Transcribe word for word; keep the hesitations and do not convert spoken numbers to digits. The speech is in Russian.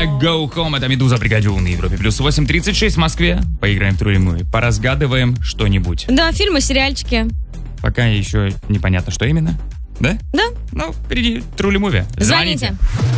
Wanna Go Home. Это Медуза Бригадюн на Европе. Плюс восемь тридцать шесть в Москве. Поиграем в True или Movie. Поразгадываем что-нибудь. Да, фильмы, сериальчики. Пока еще непонятно, что именно. Да? Да. Ну, впереди True или Movie. Звоните.